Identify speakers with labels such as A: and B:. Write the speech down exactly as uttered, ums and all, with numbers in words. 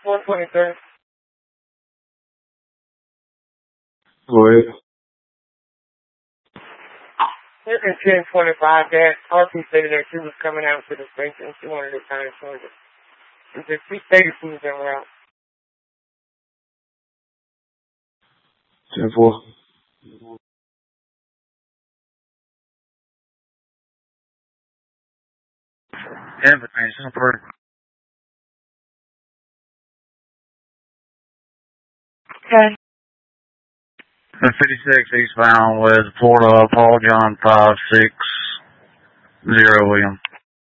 A: one twenty-three.
B: Go ahead.
A: It's ten twenty-five. That R P stated that she was coming out to the station. She wanted to kind of change it. And just she stated she was en route.
B: ten four.
C: Information for
A: Okay.
C: fifty-six eastbound with Florida, Paul John five six zero William.